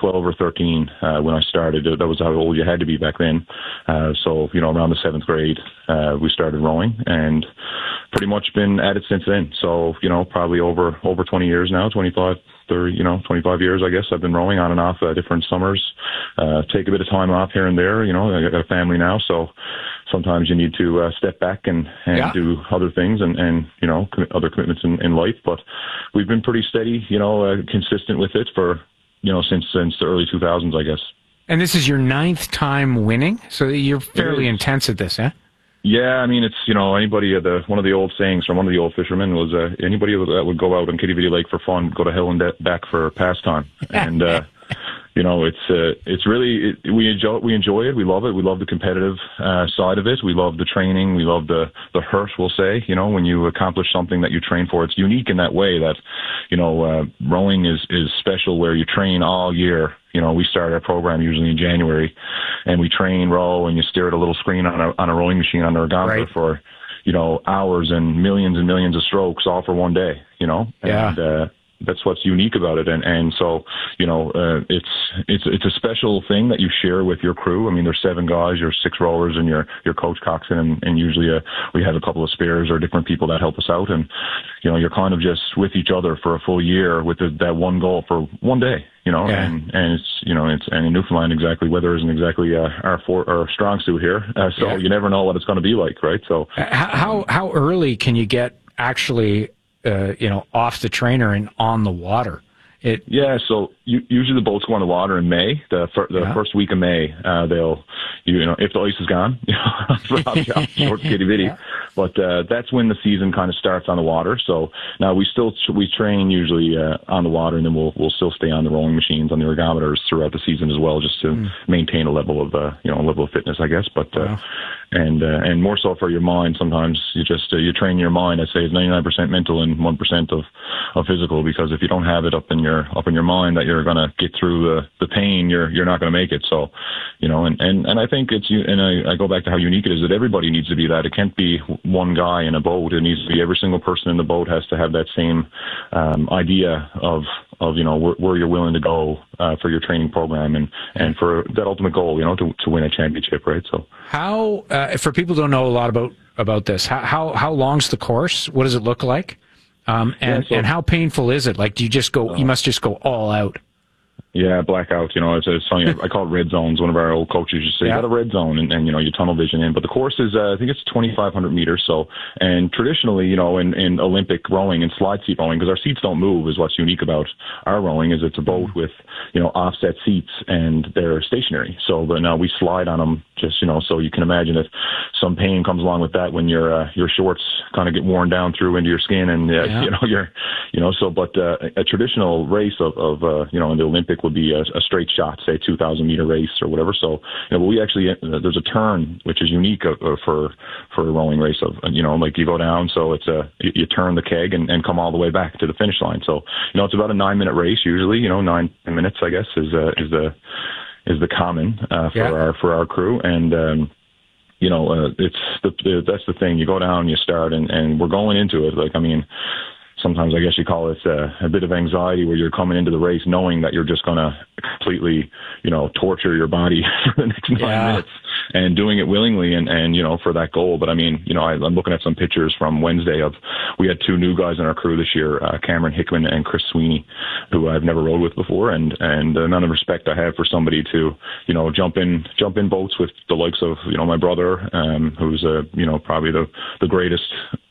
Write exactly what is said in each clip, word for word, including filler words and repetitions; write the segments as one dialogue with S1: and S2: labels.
S1: twelve or thirteen uh, when I started. That was how old you had to be back then. Uh, so, you know, around the seventh grade, uh, we started rowing, and pretty much been at it since then. So, you know, probably over over twenty years now, twenty-five, thirty, you know, twenty-five years, I guess. I've been rowing on and off uh, different summers. Uh, take a bit of time off here and there. You know, I got a family now, so sometimes you need to uh, step back and, and
S2: yeah.
S1: do other things and, and you know, commit other commitments in, in life. But we've been pretty steady, you know, uh, consistent with it for, you know, since since the early two thousands, I guess. And
S2: this is your ninth time winning, so you're fairly intense at this, eh?
S1: Yeah, I mean, it's, you know, anybody, uh, the one of the old sayings from one of the old fishermen was, uh, anybody that would go out on Kitty Vitty Lake for fun, go to hell and de- back for pastime. And, uh, you know, it's, uh, it's really, it, we enjoy, we enjoy it. We love it. We love the competitive, uh, side of it. We love the training. We love the, the hurt, we'll say, you know, when you accomplish something that you train for. It's unique in that way that, you know, uh, rowing is, is special where you train all year. You know, we start our program usually in January, and we train row, and you stare at a little screen on a on a rowing machine on the ergometer right. for, you know, hours and millions and millions of strokes, all for one day. You know,
S2: yeah.
S1: and uh, that's what's unique about it. And and so, you know, uh, it's it's it's a special thing that you share with your crew. I mean, there's seven guys, you're six rowers, and your your coach Coxon, and, and usually uh, we have a couple of spares or different people that help us out, and you know, you're kind of just with each other for a full year with the, that one goal for one day. You know,
S2: yeah.
S1: and, and it's, you know, it's, and in Newfoundland, exactly, weather isn't exactly, uh, our for, our strong suit here. Uh, so yeah. you never know what it's going to be like, right? So,
S2: how, how early can you get actually, uh, you know, off the trainer and on the water? It,
S1: yeah, so you, usually the boats go on the water in May, the fir- the yeah. first week of May. Uh, they'll, you, you know, if the ice is gone, you know, short Kitty Vitty. Yeah. But uh, that's when the season kind of starts on the water. So now we still we train usually uh, on the water, and then we'll we'll still stay on the rowing machines on the ergometers throughout the season as well, just to mm. maintain a level of uh, you know a level of fitness, I guess. But uh, wow. and uh, and more so for your mind. Sometimes you just uh, you train your mind. I say it's ninety-nine percent mental and one percent of of physical, because if you don't have it up in your up in your mind that you're going to get through the, the pain, you're you're not going to make it. So, you know, and, and, and I think it's, and I, I go back to how unique it is that everybody needs to be that. It can't be one guy in a boat. It needs to be every single person in the boat has to have that same um, idea of, of, you know, where, where you're willing to go uh, for your training program and, and for that ultimate goal, you know, to, to win a championship, right? So
S2: how, uh, for people who don't know a lot about, about this, how, how, how long's the course? What does it look like? Um, and, yeah, so, and how painful is it? Like, do you just go, uh, you must just go all out.
S1: Yeah, blackout. You know, it's, it's funny. I call it red zones. One of our old coaches used to say, yeah. you got a red zone, and, and, you know, you tunnel vision in. But the course is, uh, I think it's twenty-five hundred meters. So, and traditionally, you know, in, in Olympic rowing and slide seat rowing, because our seats don't move, is what's unique about our rowing, is it's a boat with, you know, offset seats, and they're stationary. So, but now we slide on them, just, you know, so you can imagine if some pain comes along with that when your uh, your shorts kind of get worn down through into your skin, and uh, yeah. you know, you're, you know, so, but uh, a traditional race of, of uh, you know, in the Olympic would be a, a straight shot, say two thousand meter race or whatever. So, you know, but we actually, uh, there's a turn which is unique uh, for for a rowing race of, you know, like you go down, so it's a, you, you turn the keg and, and come all the way back to the finish line. So, you know, it's about a nine minute race usually, you know, nine minutes, I guess, is uh, is the is the common uh, for yeah. our for our crew. And um, you know, uh, it's the, the that's the thing. You go down, you start, and, and we're going into it. Like, I mean, sometimes I guess you call it uh, a bit of anxiety where you're coming into the race knowing that you're just going to completely, you know, torture your body for the next nine
S2: yeah.
S1: minutes, and doing it willingly and, and, you know, for that goal. But I mean, you know, I, I'm looking at some pictures from Wednesday of, we had two new guys in our crew this year, uh, Cameron Hickman and Chris Sweeney, who I've never rowed with before. And, and the amount of respect I have for somebody to, you know, jump in, jump in boats with the likes of, you know, my brother, um, who's, uh, you know, probably the, the greatest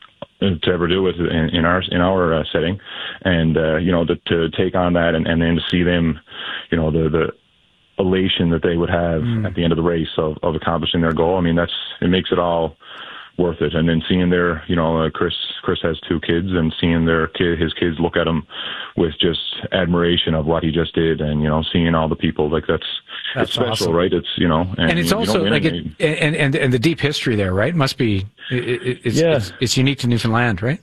S1: to ever do it in, in our in our uh, setting, and uh, you know, the, to take on that, and, and then to see them, you know, the the elation that they would have mm. at the end of the race of, of accomplishing their goal. I mean, that's, it makes it all worth it. And then seeing their, you know, uh, Chris Chris has two kids, and seeing their kid, his kids look at him with just admiration of what he just did, and, you know, seeing all the people, like, that's, that's it's special, awesome. Right? It's, you know, and,
S2: and it's you, also you like it, and, and and the deep history there, right? Must be it, it's,
S1: yeah.
S2: it's it's unique to Newfoundland, right?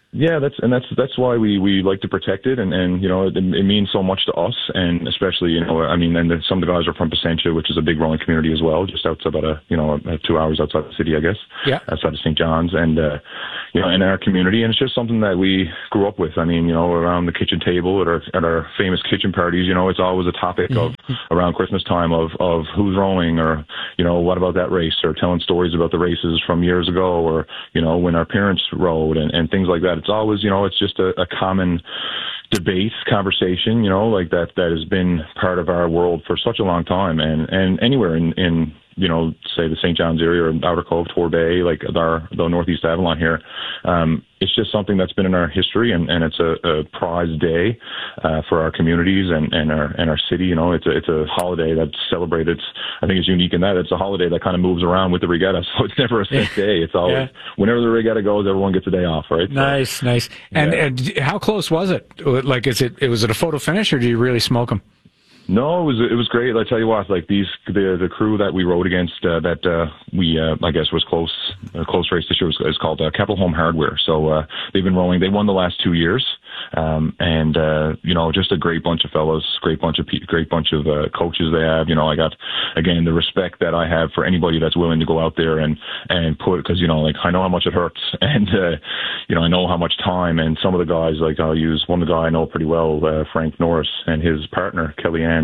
S1: Yeah, that's and that's that's why we, we like to protect it, and, and you know it, it means so much to us, and especially you know I mean and the, some of the guys are from Placentia, which is a big rowing community as well, just outside about a you know a, two hours outside the city, I guess,
S2: yeah,
S1: outside of Saint John's, and uh, you know in our community, and it's just something that we grew up with. I mean you know around the kitchen table at our at our famous kitchen parties, you know it's always a topic of around Christmas time of of who's rowing, or you know what about that race, or telling stories about the races from years ago, or you know when our parents rowed, and, and things like that. It's always, you know, it's just a, a common debate, conversation, you know, like that, that has been part of our world for such a long time. And, and anywhere in, in, you know, say the Saint John's area or Outer Cove, Torbay, like our, the Northeast Avalon here, um, it's just something that's been in our history, and, and it's a, a prized day uh, for our communities and, and our and our city. You know, it's a it's a holiday that's celebrated. I think it's unique in that it's a holiday that kind of moves around with the regatta, so it's never a set day. It's always yeah. whenever the regatta goes, everyone gets a day off, right?
S2: Nice, so, nice. And, yeah. and how close was it? Like, is it was it a photo finish, or do you really smoke them?
S1: No, it was it was great. I tell you what, like these the the crew that we rode against uh, that uh, we uh, I guess was close a close race this year was, is called uh, Capital Home Hardware. So uh, they've been rowing. They won the last two years, um, and uh, you know just a great bunch of fellows, great bunch of pe- great bunch of uh, coaches they have. You know, I got again the respect that I have for anybody that's willing to go out there and and put, because you know like I know how much it hurts, and uh, you know I know how much time. And some of the guys, like I'll use one of the guy I know pretty well, uh, Frank Norris, and his partner Kellyanne.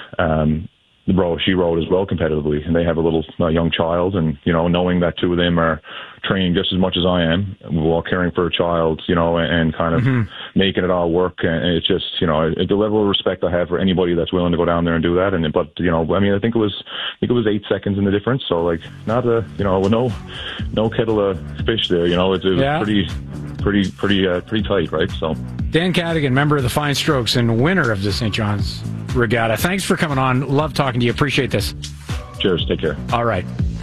S1: Um, bro, she rode as well competitively, and they have a little uh, young child, and you know, knowing that two of them are training just as much as I am, while caring for a child, you know, and, and kind of mm-hmm. making it all work, and it's just, you know, the level of respect I have for anybody that's willing to go down there and do that. And but you know, I mean, I think it was, I think it was eight seconds in the difference, so like not a, you know, no, no kettle of fish there, you know, it, it was yeah. pretty. Pretty, pretty, uh, pretty tight, right? So,
S2: Dan Cadigan, member of the Fine Strokes and winner of the Saint John's Regatta. Thanks for coming on. Love talking to you. Appreciate this.
S1: Cheers. Take care.
S2: All right.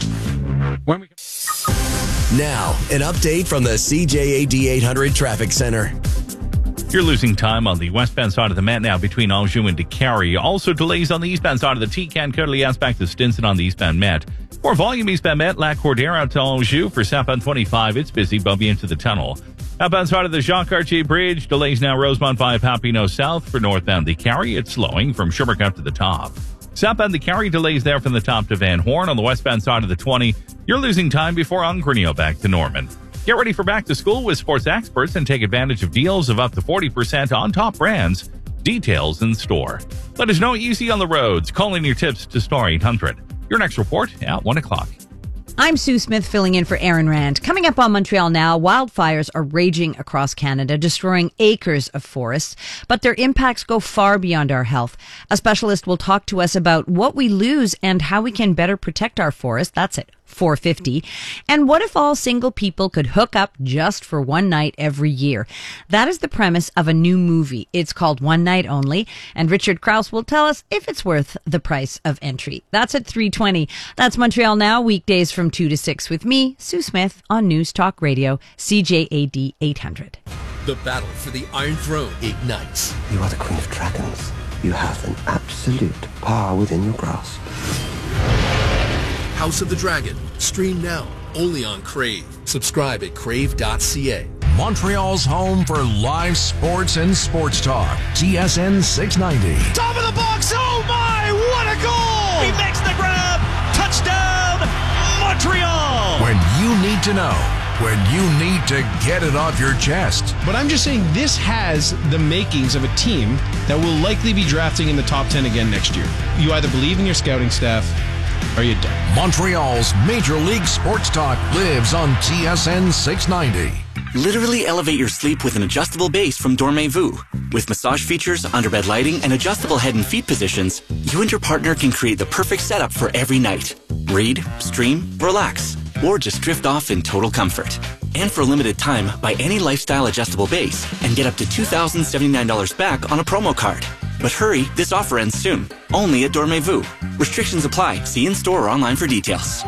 S2: When we
S3: now, an update from the C J A D eight hundred Traffic Center.
S4: You're losing time on the westbound side of the Met now between Anjou and DeCarry. Also delays on the eastbound side of the T C A N, Courtly back to Stinson on the eastbound Met. More volume eastbound Met, La Cordera to Anjou. For southbound twenty-five, it's busy, bumpy into the tunnel. Outbound side of the Jacques-Cartier Bridge, delays now Rosemont via Papineau South. For northbound DeCarry, it's slowing from Sherbrooke to the top. Southbound DeCarry, delays there from the top to Van Horn. On the westbound side of the twenty, you're losing time before Ungrenio back to Norman. Get ready for back to school with Sports Experts and take advantage of deals of up to forty percent on top brands. Details in store. Let us know what you see on the roads. Call in your tips to star eight hundred. Your next report at one o'clock.
S5: I'm Sue Smith filling in for Aaron Rand. Coming up on Montreal Now, wildfires are raging across Canada, destroying acres of forests, but their impacts go far beyond our health. A specialist will talk to us about what we lose and how we can better protect our forest. That's it. four fifty. And what if all single people could hook up just for one night every year? That is the premise of a new movie. It's called One Night Only, and Richard Krause will tell us if it's worth the price of entry. That's at three twenty. That's Montreal Now, weekdays from two to six with me, Sue Smith, on News Talk Radio, C J A D eight hundred.
S3: The battle for the Iron Throne ignites.
S6: You are the Queen of Dragons. You have an absolute power within your grasp.
S3: House of the Dragon. Stream now, only on Crave. Subscribe at crave dot c a.
S7: Montreal's home for live sports and sports talk. T S N six ninety.
S8: Top of the box. Oh my, what a goal! He makes the grab. Touchdown, Montreal!
S7: When you need to know. When you need to get it off your chest.
S9: But I'm just saying this has the makings of a team that will likely be drafting in the top ten again next year. You either believe in your scouting staff, are you done?
S7: Montreal's Major League Sports Talk lives on T S N six ninety.
S10: Literally elevate your sleep with an adjustable base from Dormez-vous. With massage features, underbed lighting, and adjustable head and feet positions, you and your partner can create the perfect setup for every night. Read, stream, relax, or just drift off in total comfort. And for a limited time, buy any lifestyle adjustable base and get up to two thousand seventy-nine dollars back on a promo card. But hurry, this offer ends soon. Only at Dormez-vous. Restrictions apply. See in-store or online for details.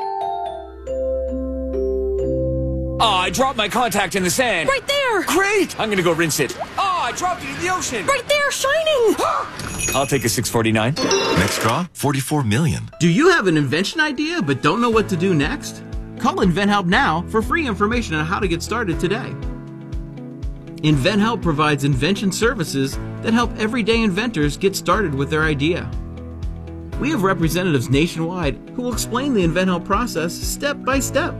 S11: Oh, I dropped my contact in the sand.
S12: Right there.
S11: Great. I'm going to go rinse it. Oh, I dropped it in the ocean.
S12: Right there, shining.
S11: I'll take a six forty-nine.
S13: Next draw, forty-four million.
S14: Do you have an invention idea but don't know what to do next? Call InventHelp now for free information on how to get started today. InventHelp provides invention services that help everyday inventors get started with their idea. We have representatives nationwide who will explain the InventHelp process step by step.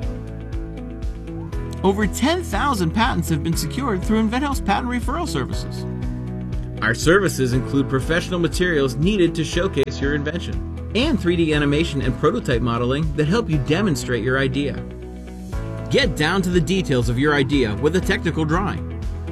S14: Over ten thousand patents have been secured through InventHelp's patent referral services. Our services include professional materials needed to showcase your invention, and three D animation and prototype modeling that help you demonstrate your idea. Get down to the details of your idea with a technical drawing.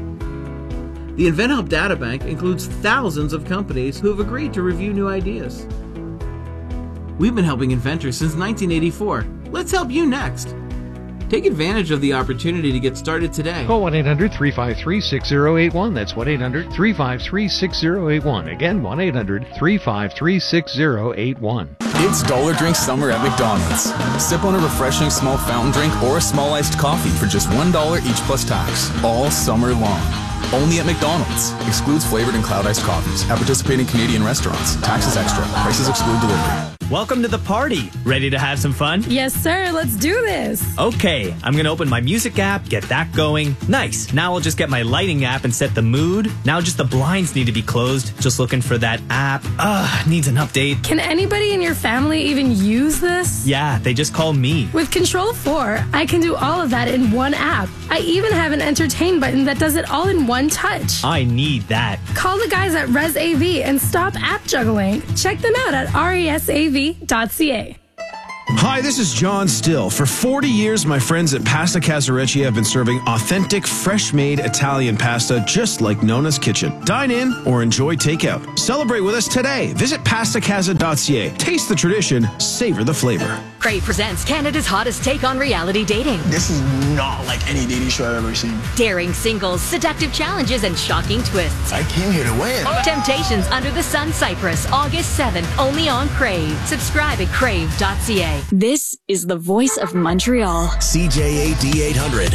S14: The InventHelp Databank includes thousands of companies who have agreed to review new ideas. We've been helping inventors since nineteen eighty-four. Let's help you next. Take advantage of the opportunity to get started today.
S12: Call one eight hundred three five three six zero eight one. That's one eight hundred three five three six zero eight one. Again, one eight hundred three five three six zero eight one.
S15: It's Dollar Drink Summer at McDonald's. Sip on a refreshing small fountain drink or a small iced coffee for just one dollar each plus tax, all summer long. Only at McDonald's. Excludes flavored and cloud iced coffees. At participating Canadian restaurants. Taxes extra. Prices exclude delivery.
S16: Welcome to the party. Ready to have some fun?
S17: Yes, sir. Let's do this.
S16: Okay, I'm going to open my music app, get that going. Nice. Now I'll just get my lighting app and set the mood. Now just the blinds need to be closed. Just looking for that app. Ugh, needs an update.
S17: Can anybody in your family even use this?
S16: Yeah, they just call me.
S17: With Control four, I can do all of that in one app. I even have an entertain button that does it all in one touch.
S16: I need that.
S17: Call the guys at ResAV and stop app juggling. Check them out at resav dot c a.
S9: Hi, this is John Still. For forty years, my friends at Pasta Casarecci have been serving authentic, fresh-made Italian pasta just like Nona's Kitchen. Dine in or enjoy takeout. Celebrate with us today. Visit pasta casa dot c a. Taste the tradition, savor the flavor.
S18: Crave presents Canada's hottest take on reality dating.
S19: This is not like any dating show I've ever seen.
S18: Daring singles, seductive challenges, and shocking twists.
S19: I came here to win.
S18: Temptations Under the Sun Cyprus, August seventh, only on Crave. Subscribe at crave dot c a.
S20: This is the voice of Montreal.
S21: C J A D eight hundred.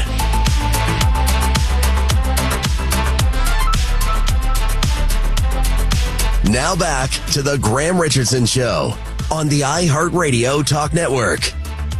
S21: Now back to the Graham Richardson Show on the iHeartRadio Talk Network.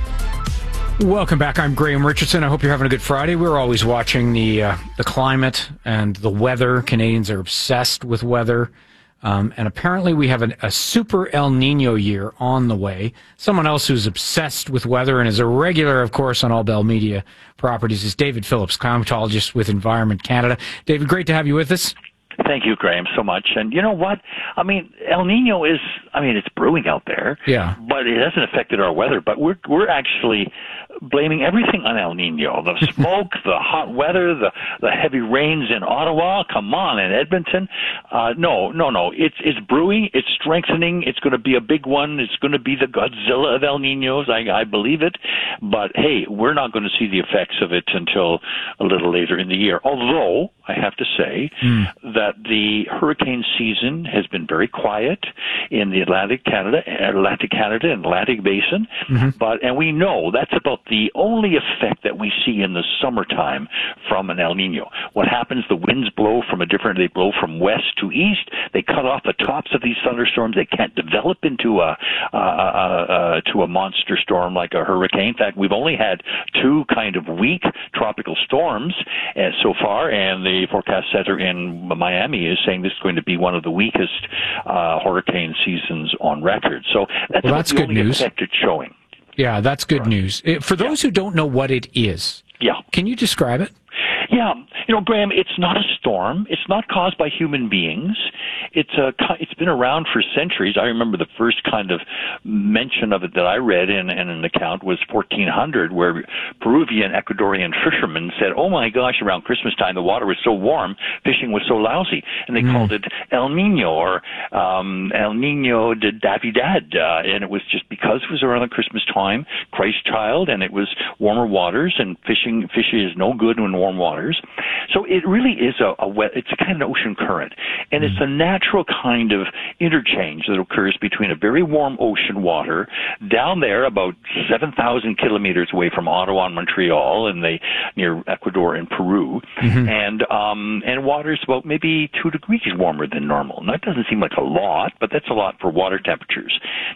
S2: Welcome back. I'm Graham Richardson. I hope you're having a good Friday. We're always watching the uh, the climate and the weather. Canadians are obsessed with weather. Um, and apparently we have an, a super El Nino year on the way. Someone else who's obsessed with weather and is a regular, of course, on all Bell Media properties is David Phillips, climatologist with Environment Canada. David, great to have you with us.
S22: Thank you, Graham, so much. And you know what? I mean, El Nino is, I mean, it's brewing out there.
S2: Yeah.
S22: But it hasn't affected our weather. But we're we're actually blaming everything on El Nino. The smoke, the hot weather, the, the heavy rains in Ottawa. Come on, in Edmonton. Uh, no, no, no. It's, it's brewing. It's strengthening. It's going to be a big one. It's going to be the Godzilla of El Ninos. I, I believe it. But, hey, we're not going to see the effects of it until a little later in the year. Although, I have to say mm. that the hurricane season has been very quiet in the Atlantic Canada, Atlantic Canada and Atlantic Basin. Mm-hmm. But, and we know that's about the only effect that we see in the summertime from an El Nino. What happens, the winds blow from a different, they blow from west to east. They cut off the tops of these thunderstorms. They can't develop into a, uh, uh, uh, to a monster storm like a hurricane. In fact, we've only had two kind of weak tropical storms uh, so far, and the forecast center in Miami is saying this is going to be one of the weakest uh, hurricane seasons on record. So that's,
S2: well, that's
S22: the
S2: good
S22: only
S2: news.
S22: effect it's showing.
S2: Yeah, that's good
S22: right.
S2: news. For those yeah. who don't know what it is,
S22: yeah.
S2: can you describe it?
S22: Yeah, you know, Graham, it's not a storm. It's not caused by human beings. It's a, it's been around for centuries. I remember the first kind of mention of it that I read in, in an account was fourteen hundred, where Peruvian, Ecuadorian fishermen said, oh my gosh, around Christmas time the water was so warm, fishing was so lousy, and they mm. called it El Nino, or um, El Nino de Navidad, uh, and it was just because it was around the Christmas time, Christ child, and it was warmer waters, and fishing, fishing is no good in warm waters. So it really is a, a wet, it's kind of an ocean current, and it's a natural kind of interchange that occurs between a very warm ocean water down there about seven thousand kilometers away from Ottawa and Montreal, and they near Ecuador and Peru, mm-hmm. and um, and water's about maybe two degrees warmer than normal. And that doesn't seem like a lot, but that's a lot for water temperatures.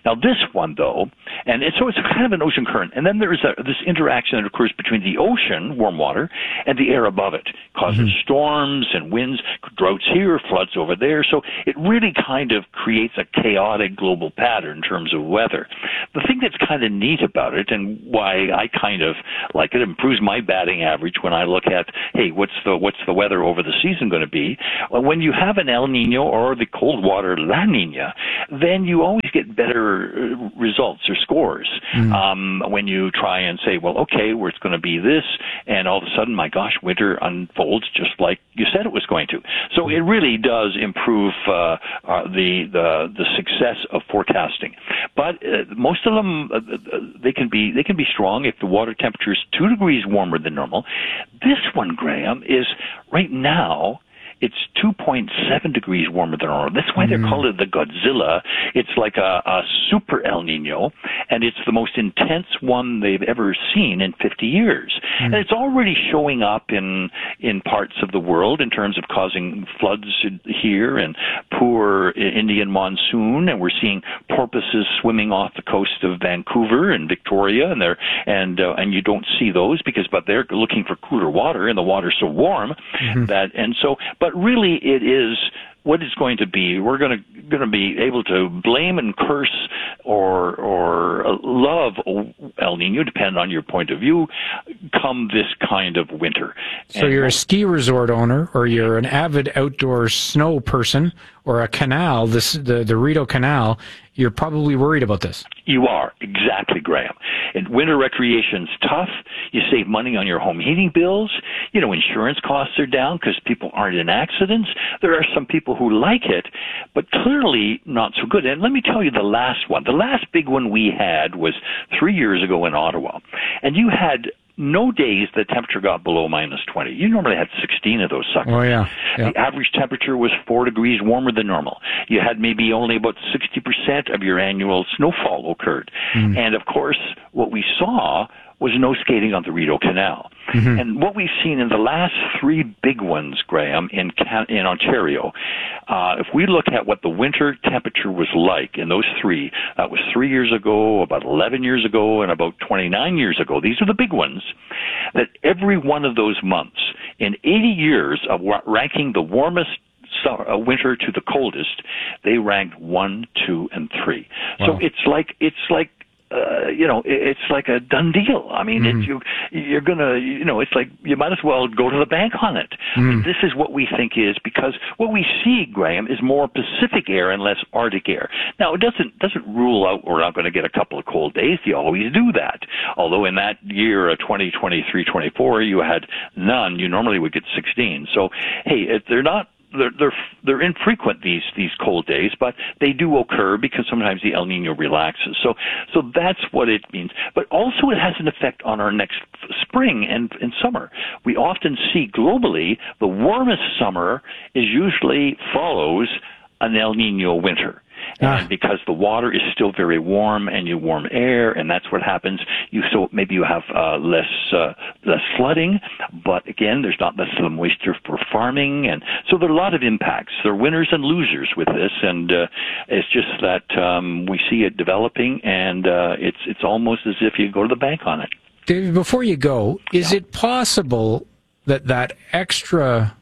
S22: Now, this one, though, and it's, so it's kind of an ocean current, and then there is a, this interaction that occurs between the ocean, warm water, and the air above it, causes mm-hmm. storms and winds, droughts here, floods over there. So it really kind of creates a chaotic global pattern in terms of weather. The thing that's kind of neat about it, and why I kind of like it, improves my batting average when I look at, hey, what's the what's the weather over the season going to be? Well, when you have an El Nino or the cold water La Nina, then you always get better results or scores. Mm. Um, when you try and say, well, okay, well, it's going to be this, and all of a sudden, my gosh, winter unfolds just like you said it was going to. So it really does improve uh, uh, the, the the success of forecasting. But uh, most of them, uh, they can be they can be strong if the water temperature is two degrees warmer than normal. This one, Graham, is right now. It's two point seven degrees warmer than normal. That's why they're mm. called it the Godzilla. It's like a, a super El Nino, and it's the most intense one they've ever seen in fifty years. Mm. And it's already showing up in in parts of the world in terms of causing floods here and poor Indian monsoon. And we're seeing porpoises swimming off the coast of Vancouver and Victoria, and they're and uh, and you don't see those because but they're looking for cooler water, and the water's so warm mm-hmm. that and so but. But really, it is what it's going to be. We're going to going to be able to blame and curse or or love El Nino, depending on your point of view, come this kind of winter.
S2: So and you're a ski resort owner, or you're an avid outdoor snow person, or a canal, this the the Rideau Canal. You're probably worried about this.
S22: You are, exactly, Graham. And winter recreation's tough. You save money on your home heating bills. You know, insurance costs are down because people aren't in accidents. There are some people who like it, but clearly not so good. And let me tell you the last one. The last big one we had was three years ago in Ottawa. And you had no days the temperature got below minus twenty. You normally had sixteen of those suckers.
S2: Oh, yeah. yeah.
S22: The average temperature was four degrees warmer than normal. You had maybe only about sixty percent of your annual snowfall occurred. Mm. And, of course, what we saw was no skating on the Rideau Canal. Mm-hmm. And what we've seen in the last three big ones, Graham, in Can- in Ontario, uh, if we look at what the winter temperature was like in those three, that was three years ago, about eleven years ago, and about twenty-nine years ago. These are the big ones. That every one of those months, in eighty years of wa- ranking the warmest summer, uh, winter to the coldest, they ranked one, two, and three. Wow. So it's like it's like. Uh, you know, it's like a done deal. I mean, mm. it's, you, you're gonna, you know, it's like you might as well go to the bank on it. Mm. I mean, this is what we think is because what we see, Graham, is more Pacific air and less Arctic air. Now, it doesn't doesn't rule out we're not going to get a couple of cold days. You always do that. Although in that year of twenty twenty-three twenty-four, you had none. You normally would get sixteen. So, hey, if they're not. They're, they're they're infrequent these these cold days, but they do occur because sometimes the El Nino relaxes. So so that's what it means. But also it has an effect on our next spring and, and summer. We often see globally the warmest summer is usually follows an El Nino winter. And because the water is still very warm and you warm air, and that's what happens. You so maybe you have uh, less uh, less flooding, but again, there's not less of the moisture for farming, and so there are a lot of impacts. There are winners and losers with this, and uh, it's just that um, we see it developing, and uh, it's it's almost as if you go to the bank on it.
S2: David, before you go, is yeah. it possible that that extra?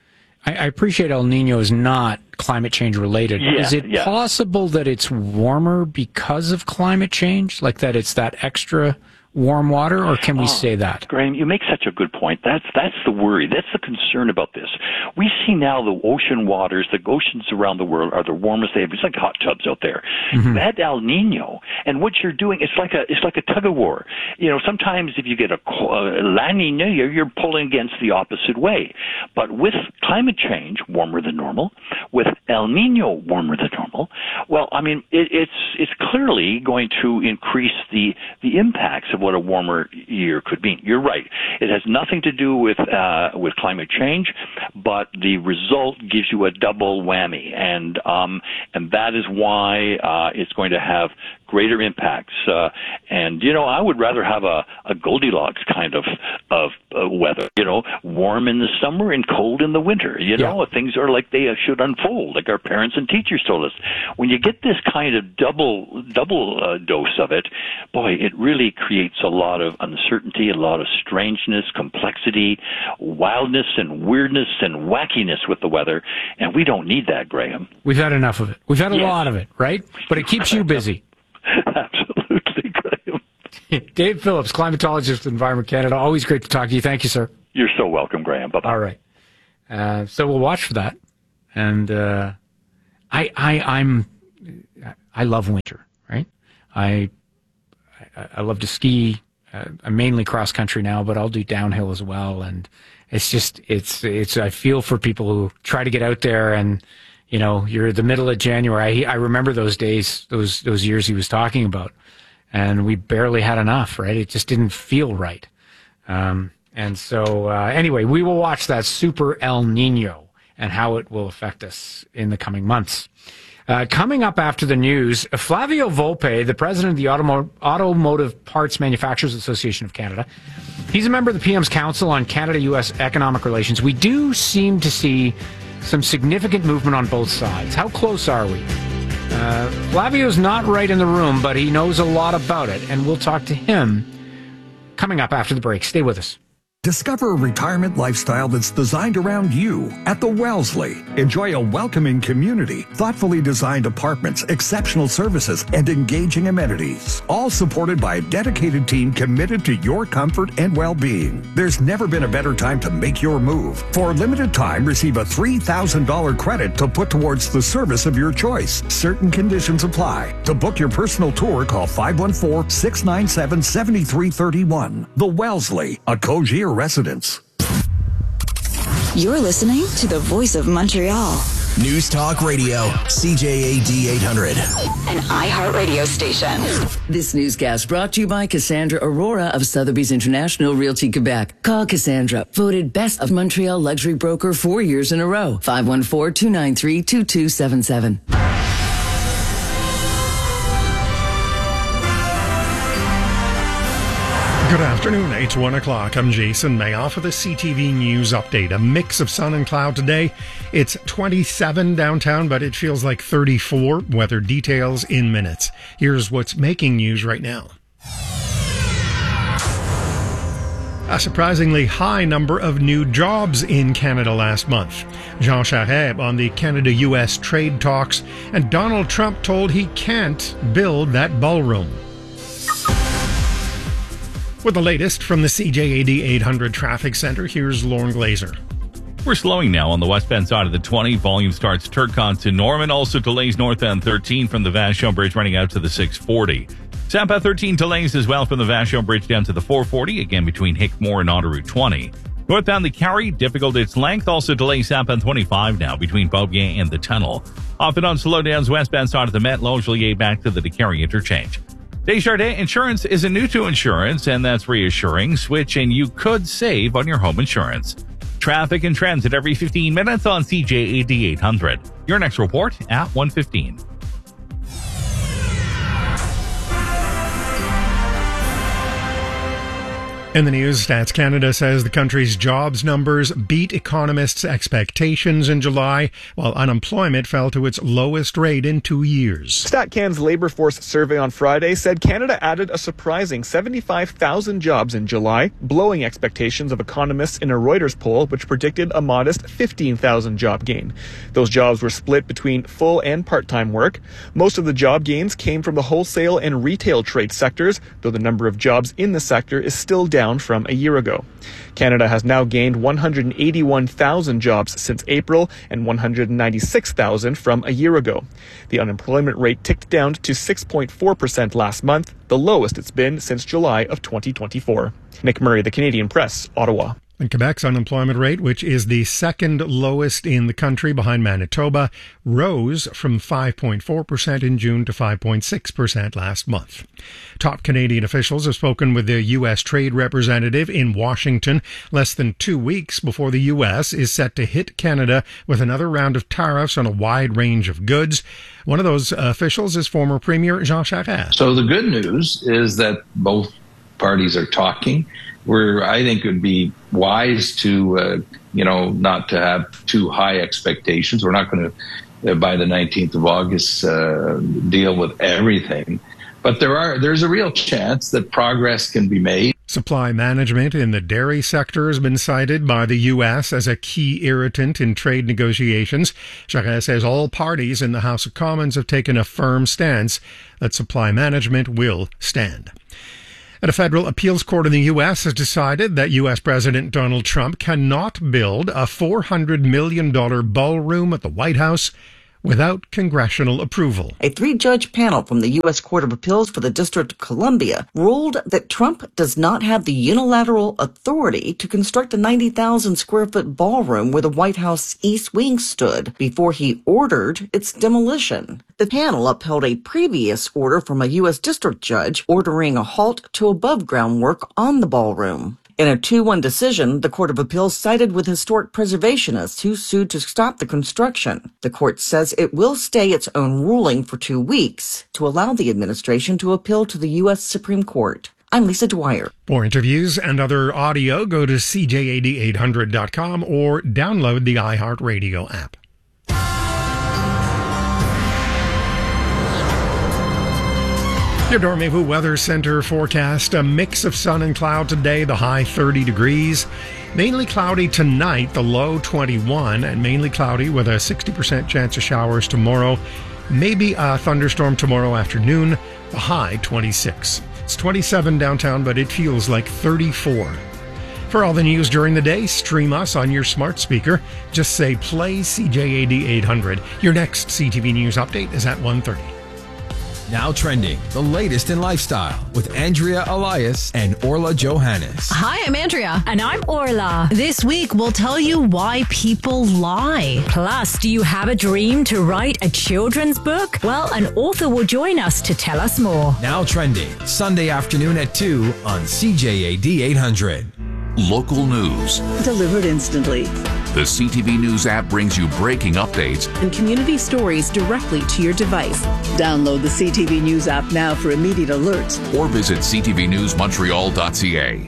S2: I, I appreciate El Nino is not climate change related.
S22: Yeah,
S2: is it
S22: yeah.
S2: possible that it's warmer because of climate change? Like that it's that extra warm water, or can we oh, say that?
S22: Graham, you make such a good point. That's that's the worry. That's the concern about this. We see now the ocean waters, the oceans around the world are the warmest they have. It's like hot tubs out there. Mm-hmm. That El Nino, and what you're doing, it's like a it's like a tug of war. You know, sometimes if you get a, a La Nina, you're, you're pulling against the opposite way. But with climate change, warmer than normal, with El Nino, warmer than normal, well, I mean, it, it's it's clearly going to increase the the impacts of what a warmer year could mean. You're right. It has nothing to do with uh, with climate change, but the result gives you a double whammy, and um, and that is why uh, it's going to have greater impacts. Uh, and you know, I would rather have a, a Goldilocks kind of of uh, weather. You know, warm in the summer and cold in the winter. You know, yeah. Things are like they should unfold, like our parents and teachers told us. When you get this kind of double double uh, dose of it, boy, it really creates a lot of uncertainty, a lot of strangeness, complexity, wildness, and weirdness and wackiness with the weather, and we don't need that, Graham.
S2: We've had enough of it. We've had a
S22: yes.
S2: lot of it, right? But it keeps you busy.
S22: Absolutely, Graham.
S2: Dave Phillips, climatologist with Environment Canada. Always great to talk to you. Thank you, sir.
S22: You're so welcome, Graham. Bye-bye.
S2: All right. Uh, so we'll watch for that. And uh, I, I, I'm, I love winter, right? I, I, I love to ski. Uh, I'm mainly cross country now, but I'll do downhill as well. And it's just, it's, it's, I feel for people who try to get out there and, you know, you're the middle of January. I, I remember those days, those, those years he was talking about, and we barely had enough, right? It just didn't feel right. Um, and so, uh, anyway, we will watch that Super El Nino and how it will affect us in the coming months. Uh, coming up after the news, Flavio Volpe, the president of the Automo- Automotive Parts Manufacturers Association of Canada, he's a member of the P M's Council on Canada-U S Economic Relations. We do seem to see some significant movement on both sides. How close are we? Uh, Flavio's not right in the room, but he knows a lot about it, and we'll talk to him coming up after the break. Stay with us.
S1: Discover a retirement lifestyle that's designed around you at the Wellesley. Enjoy a welcoming community, thoughtfully designed apartments, exceptional services, and engaging amenities. All supported by a dedicated team committed to your comfort and well-being. There's never been a better time to make your move. For a limited time, receive a three thousand dollars credit to put towards the service of your choice. Certain conditions apply. To book your personal tour, call five one four, six nine seven, seven three three one. The Wellesley, a Cogier residence.
S20: You're listening to the Voice of Montreal.
S21: News Talk Radio, C J A D eight hundred.
S20: An iHeartRadio station.
S4: This newscast brought to you by Cassandra Aurora of Sotheby's International Realty Quebec. Call Cassandra, voted Best of Montreal Luxury Broker four years in a row. five one four, two nine three, two two seven seven.
S23: Good afternoon, it's one o'clock. I'm Jason Mayoff with a C T V News update. A mix of sun and cloud today. It's twenty-seven downtown, but it feels like thirty-four. Weather details in minutes. Here's what's making news right now. A surprisingly high number of new jobs in Canada last month. Jean Charest on the Canada-U S trade talks, and Donald Trump told he can't build that ballroom. With the latest from the C J A D eight hundred Traffic Center, here's Lauren Glazer.
S24: We're slowing now on the westbound side of the twenty. Volume starts Turcon to Norman. Also delays northbound thirteen from the Vashon Bridge running out to the six forty. Southbound thirteen delays as well from the Vashon Bridge down to the four forty, again between Hickmore and Autoroute twenty. Northbound the Carry, difficult its length. Also delays southbound twenty-five now between Beaubien and the tunnel. Off and on slowdowns westbound side of the Met, Longueuil back to the DeCarry interchange. Desjardins Insurance isn't new to insurance, and that's reassuring. Switch and you could save on your home insurance. Traffic and transit every fifteen minutes on C J A D eight hundred. Your next report at one fifteen.
S23: In the news, Stats Canada says the country's jobs numbers beat economists' expectations in July, while unemployment fell to its lowest rate in two years.
S25: StatCan's labor force survey on Friday said Canada added a surprising seventy-five thousand jobs in July, blowing expectations of economists in a Reuters poll, which predicted a modest fifteen thousand job gain. Those jobs were split between full and part-time work. Most of the job gains came from the wholesale and retail trade sectors, though the number of jobs in the sector is still down from a year ago. Canada has now gained one hundred eighty-one thousand jobs since April and one hundred ninety-six thousand from a year ago. The unemployment rate ticked down to six point four percent last month, the lowest it's been since July of twenty twenty-four. Nick Murray, The Canadian Press, Ottawa.
S23: And Quebec's unemployment rate, which is the second lowest in the country behind Manitoba, rose from five point four percent in June to five point six percent last month. Top Canadian officials have spoken with the U S trade representative in Washington less than two weeks before the U S is set to hit Canada with another round of tariffs on a wide range of goods. One of those officials is former Premier Jean Charest.
S3: So the good news is that both parties are talking. Where I think it would be wise to, uh, you know, not to have too high expectations. We're not going to, uh, by the nineteenth of August, uh, deal with everything. But there are there's a real chance that progress can be made.
S23: Supply management in the dairy sector has been cited by the U S as a key irritant in trade negotiations. Charest says all parties in the House of Commons have taken a firm stance that supply management will stand. And a federal appeals court in the U S has decided that U S President Donald Trump cannot build a four hundred million dollars ballroom at the White House without congressional approval.
S5: A three-judge panel from the U S Court of Appeals for the District of Columbia ruled that Trump does not have the unilateral authority to construct a ninety thousand square foot ballroom where the White House East Wing stood before he ordered its demolition. The panel upheld a previous order from a U S district judge ordering a halt to above-ground work on the ballroom. In a two one decision, the Court of Appeals sided with historic preservationists who sued to stop the construction. The court says it will stay its own ruling for two weeks to allow the administration to appeal to the U S Supreme Court. I'm Lisa Dwyer.
S23: For interviews and other audio, go to c j a d eight hundred dot com or download the iHeartRadio app. Your Dormez-vous Weather Center forecast, a mix of sun and cloud today, the high thirty degrees. Mainly cloudy tonight, the low twenty-one, and mainly cloudy with a sixty percent chance of showers tomorrow. Maybe a thunderstorm tomorrow afternoon, the high twenty-six. It's twenty-seven downtown, but it feels like thirty-four. For all the news during the day, stream us on your smart speaker. Just say play C J A D eight hundred. Your next C T V News update is at one thirty.
S6: Now trending, the latest in lifestyle with Andrea Elias and Orla Johannes.
S7: Hi, I'm Andrea. And I'm Orla. This week, we'll tell you why people lie.
S18: Plus, do you have a dream to write a children's book? Well, an author will join us to tell us more.
S6: Now trending, Sunday afternoon at two on C J A D eight hundred.
S8: Local news.
S26: Delivered instantly.
S8: The C T V News app brings you breaking updates
S26: and community stories directly to your device. Download the C T V News app now for immediate alerts.
S8: Or visit c t v news montreal dot c a.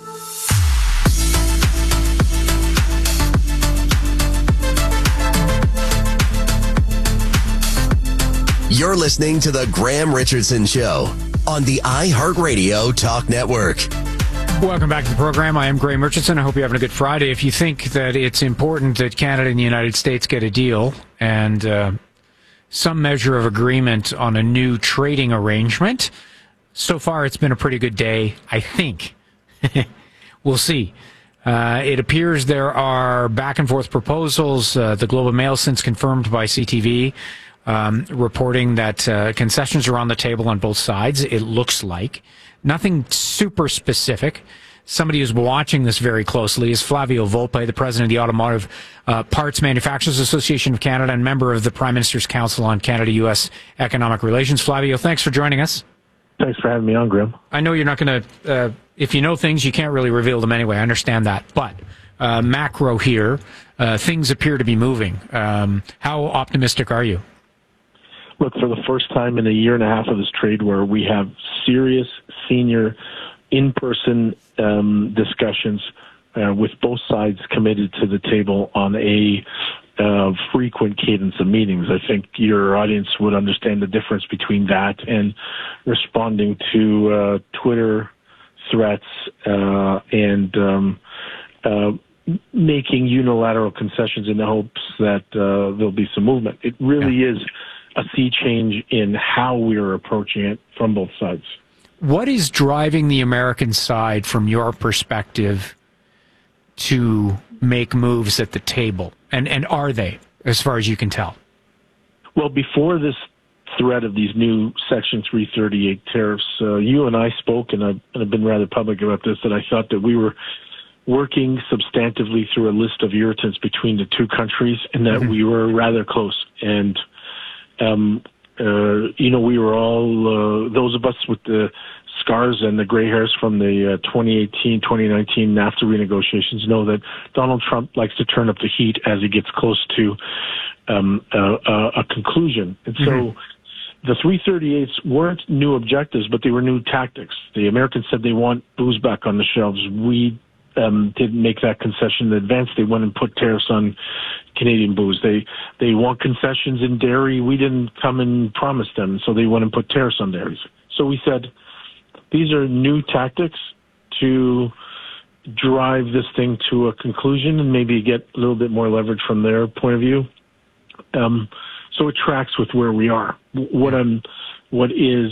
S21: You're listening to The Graham Richardson Show on the iHeartRadio Talk Network.
S2: Welcome back to the program. I am Graham Richardson. I hope you're having a good Friday. If you think that it's important that Canada and the United States get a deal and uh, some measure of agreement on a new trading arrangement, so far it's been a pretty good day, I think. We'll see. Uh, it appears there are back and forth proposals. Uh, the Globe and Mail since confirmed by C T V, um, reporting that uh, concessions are on the table on both sides, it looks like. Nothing super specific. Somebody who's watching this very closely is Flavio Volpe, the president of the Automotive uh, Parts Manufacturers Association of Canada and member of the Prime Minister's Council on Canada-U S Economic Relations. Flavio, thanks for joining us.
S27: Thanks for having me on, Grim.
S2: I know you're not going to, uh, if you know things, you can't really reveal them anyway. I understand that. But uh, macro here, uh, things appear to be moving. Um, how optimistic are you?
S27: Look, for the first time in a year and a half of this trade war, we have serious senior in-person um, discussions uh, with both sides committed to the table on a uh, frequent cadence of meetings. I think your audience would understand the difference between that and responding to uh, Twitter threats uh, and um, uh, making unilateral concessions in the hopes that uh, there'll be some movement. It really yeah. is a sea change in how we are approaching it from both sides.
S2: What is driving the American side, from your perspective, to make moves at the table? And and are they, as far as you can tell?
S27: Well, before this threat of these new Section three thirty-eight tariffs, uh, you and I spoke, and I've, and I've been rather public about this, that I thought that we were working substantively through a list of irritants between the two countries, and that mm-hmm. we were rather close. And, um, uh, you know, we were all, uh, those of us with the scars and the gray hairs from the uh, twenty eighteen, twenty nineteen NAFTA renegotiations know that Donald Trump likes to turn up the heat as he gets close to um, uh, uh, a conclusion. And so mm-hmm. the three thirty-eights weren't new objectives, but they were new tactics. The Americans said they want booze back on the shelves. We um, didn't make that concession in advance. They went and put tariffs on Canadian booze. They they want concessions in dairy. We didn't come and promise them, so they went and put tariffs on dairies. So we said, these are new tactics to drive this thing to a conclusion and maybe get a little bit more leverage from their point of view. Um, so it tracks with where we are. What I'm, what is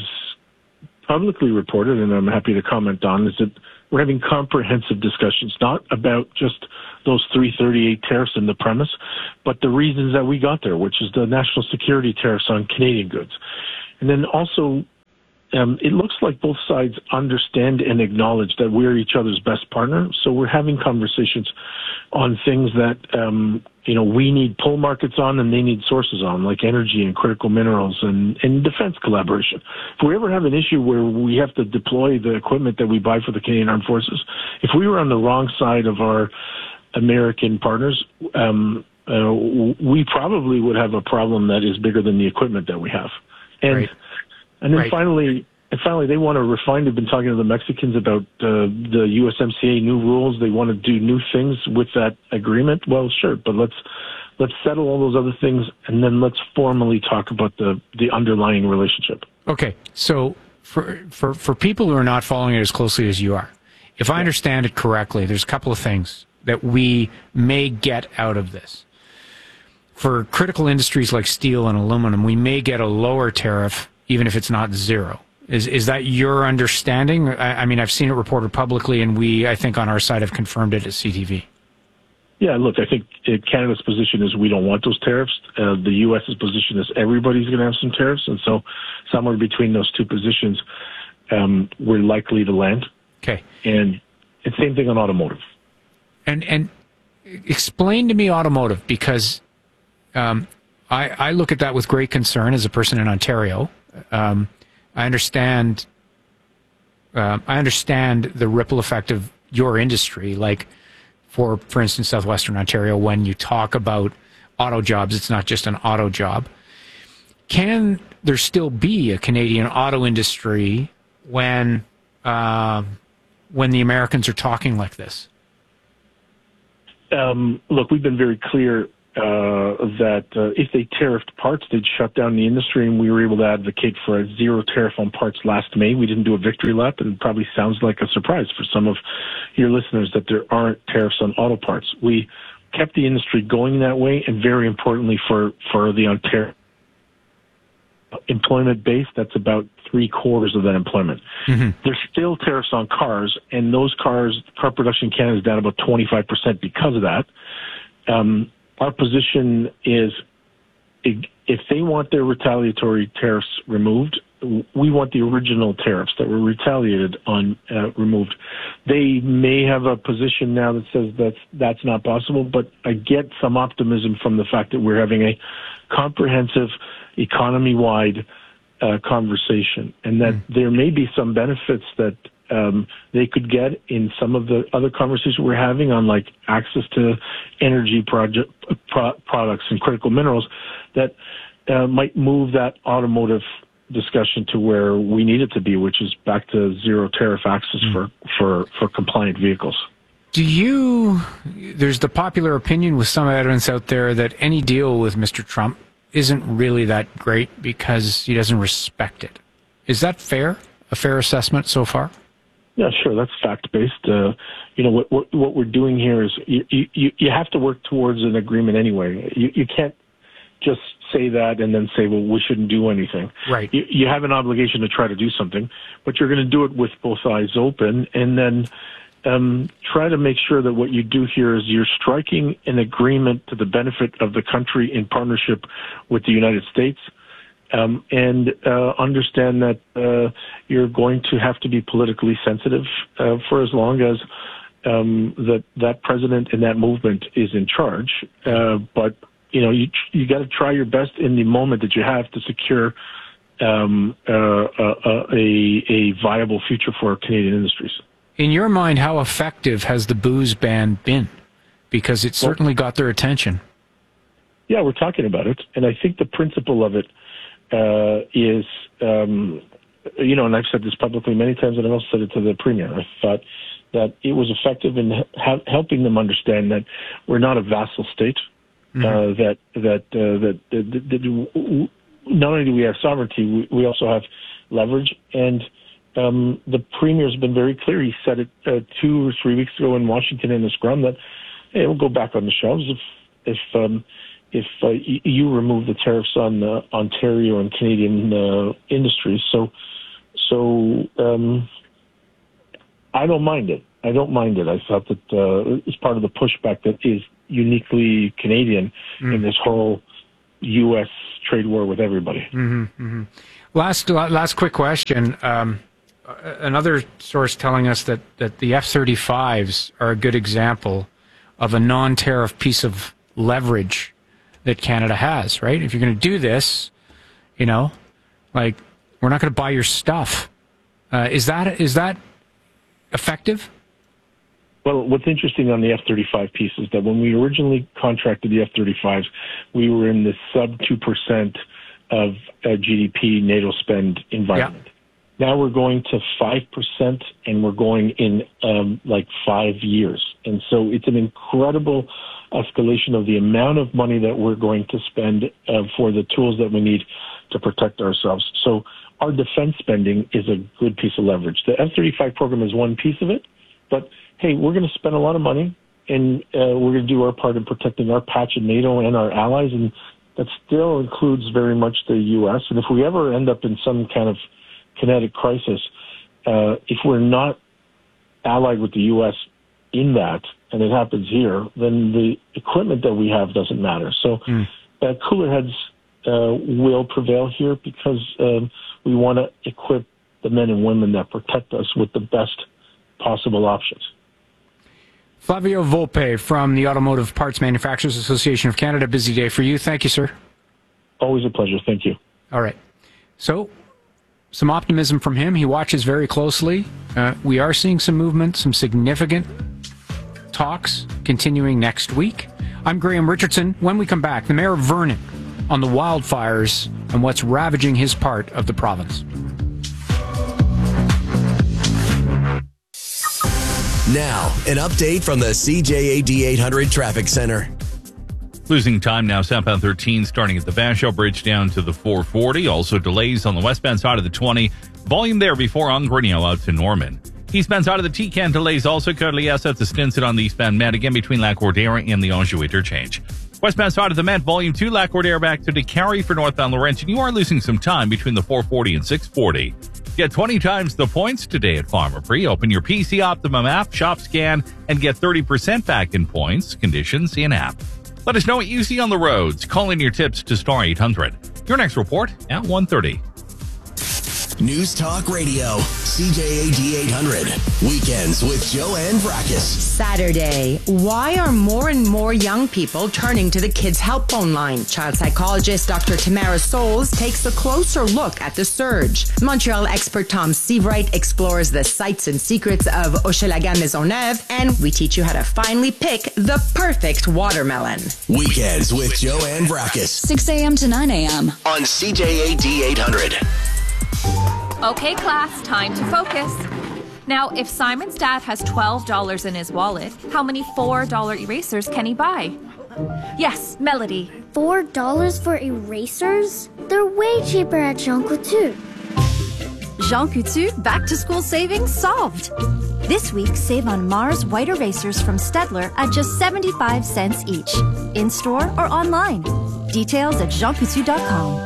S27: publicly reported, and I'm happy to comment on, is that we're having comprehensive discussions, not about just those three thirty-eight tariffs in the premise, but the reasons that we got there, which is the national security tariffs on Canadian goods. And then also, Um, it looks like both sides understand and acknowledge that we're each other's best partner. So we're having conversations on things that, um, you know, we need pull markets on and they need sources on, like energy and critical minerals and, and defense collaboration. If we ever have an issue where we have to deploy the equipment that we buy for the Canadian Armed Forces, if we were on the wrong side of our American partners, um, uh, we probably would have a problem that is bigger than the equipment that we have. And right. And then right. finally, and finally, they want to refine. They've been talking to the Mexicans about uh, the U S M C A new rules. They want to do new things with that agreement. Well, sure, but let's let's settle all those other things, and then let's formally talk about the the underlying relationship.
S2: Okay, so for for for people who are not following it as closely as you are, if I understand it correctly, there's a couple of things that we may get out of this. For critical industries like steel and aluminum, we may get a lower tariff, even if it's not zero. Is is that your understanding? I, I mean, I've seen it reported publicly, and we, I think, on our side have confirmed it at C T V.
S27: Yeah, look, I think Canada's position is we don't want those tariffs. Uh, the U S's position is everybody's going to have some tariffs, and so somewhere between those two positions, um, we're likely to land.
S2: Okay.
S27: And it's the same thing on automotive.
S2: And and explain to me automotive, because um, I, I look at that with great concern as a person in Ontario. Um, I understand. Uh, I understand the ripple effect of your industry. Like, for for instance, Southwestern Ontario, when you talk about auto jobs, it's not just an auto job. Can there still be a Canadian auto industry when uh, when the Americans are talking like this?
S27: Um, look, we've been very clear uh, that uh, if they tariffed parts, they'd shut down the industry, and we were able to advocate for a zero tariff on parts last May. We didn't do a victory lap, and it probably sounds like a surprise for some of your listeners that there aren't tariffs on auto parts. We kept the industry going that way, and very importantly for, for the Ontario employment base, that's about three quarters of that employment. Mm-hmm. There's still tariffs on cars, and those cars, car production in Canada is down about twenty-five percent because of that. Um, our position is if they want their retaliatory tariffs removed, we want the original tariffs that were retaliated on uh, removed. They may have a position now that says that's, that's not possible, but I get some optimism from the fact that we're having a comprehensive economy-wide uh, conversation, and that mm. there may be some benefits that um, they could get in some of the other conversations we're having on, like access to energy project, pro- products and critical minerals that uh, might move that automotive discussion to where we need it to be, which is back to zero tariff access mm. for, for, for compliant vehicles.
S2: Do you, there's the popular opinion with some evidence out there that any deal with Mister Trump isn't really that great because he doesn't respect it. Is that fair? A fair assessment so far?
S27: Yeah, sure. That's fact-based. Uh, you know, what, what what we're doing here is you, you, you have to work towards an agreement anyway. You, you can't just say that and then say, well, we shouldn't do anything.
S2: Right.
S27: You, you have an obligation to try to do something, but you're going to do it with both eyes open, and then um, try to make sure that what you do here is you're striking an agreement to the benefit of the country in partnership with the United States. Um, and uh, understand that uh, you're going to have to be politically sensitive uh, for as long as um, that that president and that movement is in charge. Uh, but you know, you you got to try your best in the moment that you have to secure um, uh, uh, a a viable future for Canadian industries.
S2: In your mind, how effective has the booze ban been? Because it certainly got their attention.
S27: Yeah, we're talking about it, and I think the principle of it uh, is, um, you know, and I've said this publicly many times, and I've also said it to the Premier. I thought that it was effective in ha- helping them understand that we're not a vassal state. Mm-hmm. Uh, that that, uh, that that, that, that not only do we have sovereignty, we, we also have leverage. And um, the Premier has been very clear. He said it uh, two or three weeks ago in Washington in the Scrum that hey, it'll go back on the shelves if if um, if uh, y- you remove the tariffs on uh, Ontario and Canadian uh, industries. So so um, I don't mind it. I don't mind it. I thought that uh, it's part of the pushback that is uniquely Canadian mm. in this whole U S trade war with everybody.
S2: Mm-hmm, mm-hmm. Last last quick question. Um, another source telling us that, that the F thirty-fives are a good example of a non-tariff piece of leverage that Canada has, right? If you're going to do this, you know, like, we're not going to buy your stuff. Uh, is that is that effective?
S27: Well, what's interesting on the F thirty-five piece is that when we originally contracted the F thirty-fives, we were in the sub two percent of uh, G D P NATO spend environment. Yeah. Now we're going to five percent, and we're going in um, like five years. And so it's an incredible escalation of the amount of money that we're going to spend uh, for the tools that we need to protect ourselves. So our defense spending is a good piece of leverage. The F thirty-five program is one piece of it, but hey, we're going to spend a lot of money, and uh, we're going to do our part in protecting our patch in NATO and our allies, and that still includes very much the U S. And if we ever end up in some kind of kinetic crisis, uh, if we're not allied with the U S in that, and it happens here, then the equipment that we have doesn't matter. So mm. uh, cooler heads uh, will prevail here because um, we want to equip the men and women that protect us with the best possible options.
S2: Flavio Volpe from the Automotive Parts Manufacturers Association of Canada. Busy day for you. Thank you, sir.
S27: Always a pleasure. Thank you.
S2: All right. So, some optimism from him. He watches very closely. Uh, we are seeing some movement, some significant talks continuing next week. I'm Graham Richardson. When we come back, the mayor of Vernon on the wildfires and what's ravaging his part of the province.
S21: Now, an update from the C J A D eight hundred Traffic Center.
S24: Losing time now, southbound thirteen starting at the Vashel Bridge down to the four forty. Also delays on the westbound side of the twenty. Volume there before Ongrenio out to Norman. Eastbound side of the T-Can delays also currently S at the Stinson on the eastbound Met, again between Lac-Ordere and the Anjou interchange. Westbound side of the Met, volume two, Lac-Ordere back to DeCarry for northbound Laurentian. You are losing some time between the four forty and six forty. Get twenty times the points today at Farmer Free. Open your P C Optimum app, shop scan, and get thirty percent back in points. Conditions in app. Let us know what you see on the roads. Call in your tips to Star eight hundred. Your next report at one thirty.
S21: News Talk Radio, C J A D eight hundred. Weekends with Joanne Vrackus.
S10: Saturday. Why are more and more young people turning to the Kids Help Phone line? Child psychologist Doctor Tamara Souls takes a closer look at the surge. Montreal expert Tom Seavright explores the sights and secrets of Hochelaga Maisonneuve, and we teach you how to finally pick the perfect watermelon.
S21: Weekends with Joanne Vrackus.
S20: six a.m. to nine a.m.
S21: on C J A D eight hundred.
S11: Okay, class, time to focus. Now, if Simon's dad has twelve dollars in his wallet, how many four dollar erasers can he buy? Yes, Melody.
S12: four dollars for erasers? They're way cheaper at Jean Coutu.
S13: Jean Coutu back to school savings solved. This week, save on Mars white erasers from Stedler at just seventy-five cents each. In store or online. Details at jean coutu dot com.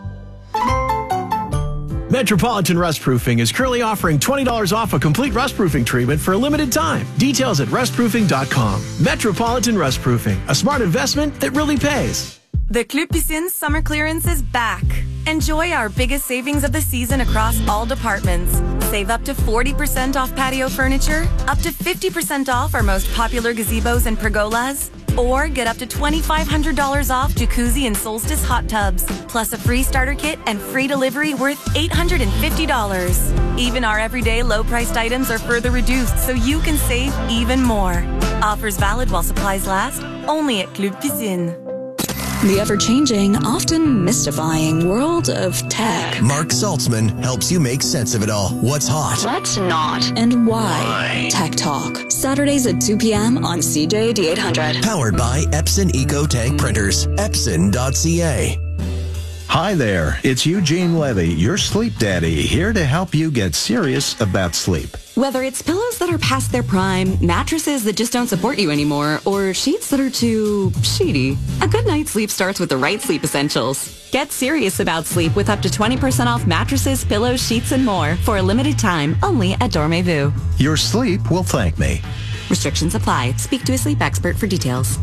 S14: Metropolitan Rustproofing is currently offering twenty dollars off a complete rustproofing treatment for a limited time. Details at rust proofing dot com. Metropolitan Rustproofing, a smart investment that really pays.
S15: The Club Piscine summer clearance is back.
S1: Enjoy our biggest savings of the season across all departments. Save up to forty percent off patio furniture, up to fifty percent off our most popular gazebos and pergolas, or get up to twenty-five hundred dollars off jacuzzi and Solstice hot tubs, plus a free starter kit and free delivery worth eight hundred fifty dollars. Even our everyday low-priced items are further reduced so you can save even more. Offers valid while supplies last, only at Club Piscine.
S20: The ever-changing, often mystifying world of tech.
S21: Mark Saltzman helps you make sense of it all. What's hot?
S20: Let's not. And why? why? Tech Talk. Saturdays at two p.m. on C J A D eight hundred.
S21: Powered by Epson Eco Tank Printers. Epson dot c a.
S9: Hi there, it's Eugene Levy, your sleep daddy, here to help you get serious about sleep.
S15: Whether it's pillows that are past their prime, mattresses that just don't support you anymore, or sheets that are too sheety, a good night's sleep starts with the right sleep essentials. Get serious about sleep with up to twenty percent off mattresses, pillows, sheets, and more for a limited time only at Dormez-vous.
S9: Your sleep will thank me.
S15: Restrictions apply. Speak to a sleep expert for details.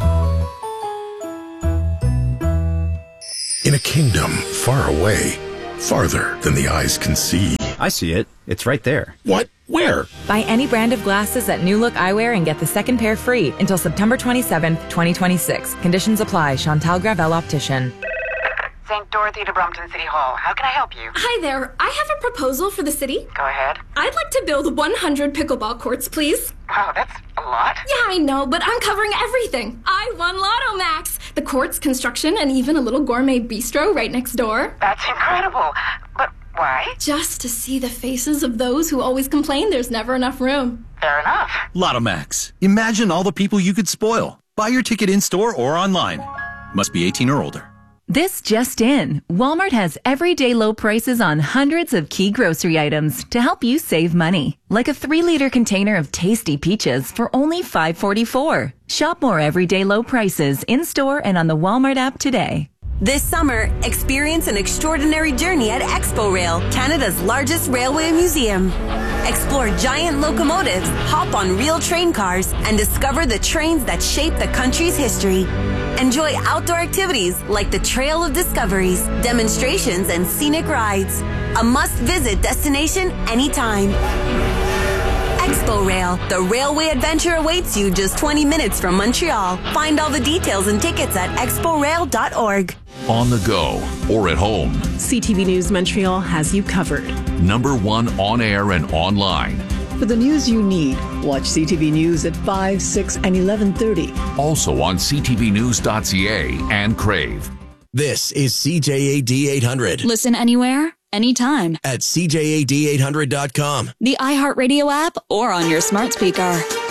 S16: In a kingdom far away, farther than the eyes can see.
S17: I see it. It's right there.
S16: What? Where?
S19: Buy any brand of glasses at New Look Eyewear and get the second pair free until September twenty-seventh, twenty twenty-six. Conditions apply. Chantal Gravel Optician.
S22: Saint Dorothy to Brompton City Hall. How can I help you?
S28: Hi there. I have a proposal for the city.
S22: Go ahead.
S28: I'd like to build one hundred pickleball courts, please.
S22: Wow, that's a lot.
S28: Yeah, I know, but I'm covering everything. I won Lotto Max. The courts, construction, and even a little gourmet bistro right next door.
S22: That's incredible. But why?
S28: Just to see the faces of those who always complain there's never enough room.
S22: Fair enough.
S17: Lotto Max. Imagine all the people you could spoil. Buy your ticket in-store or online. Must be eighteen or older.
S18: This just in. Walmart has everyday low prices on hundreds of key grocery items to help you save money. Like a three liter container of tasty peaches for only five forty-four. Shop more everyday low prices in-store and on the Walmart app today.
S1: This summer, experience an extraordinary journey at Expo Rail, Canada's largest railway museum. Explore giant locomotives, hop on real train cars, and discover the trains that shape the country's history. Enjoy outdoor activities like the Trail of Discoveries, demonstrations, and scenic rides. A must-visit destination anytime. Expo Rail, the railway adventure awaits you just twenty minutes from Montreal. Find all the details and tickets at expo rail dot org.
S8: On the go or at home.
S29: C T V News Montreal has you covered.
S8: Number one on air and online.
S26: For the news you need, watch C T V News at five, six, and eleven thirty.
S8: Also on c t v news dot c a and Crave.
S21: This is C J A D eight hundred.
S20: Listen anywhere, anytime.
S21: At C J A D eight hundred dot com.
S20: The iHeartRadio app or on your smart speaker.